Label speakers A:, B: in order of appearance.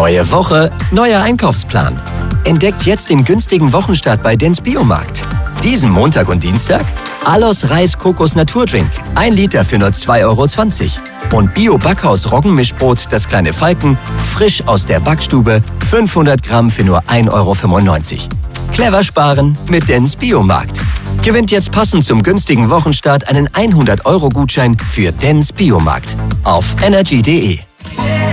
A: Neue Woche, neuer Einkaufsplan. Entdeckt jetzt den günstigen Wochenstart bei Dens Biomarkt. Diesen Montag und Dienstag Alos Reis Kokos Naturdrink, 1 Liter für nur 2,20 €. Und Bio-Backhaus Roggenmischbrot, das kleine Falken, frisch aus der Backstube, 500 Gramm für nur 1,95 €. Clever sparen mit Dens Biomarkt. Gewinnt jetzt passend zum günstigen Wochenstart einen 100-€ Gutschein für Dens Biomarkt auf energy.de.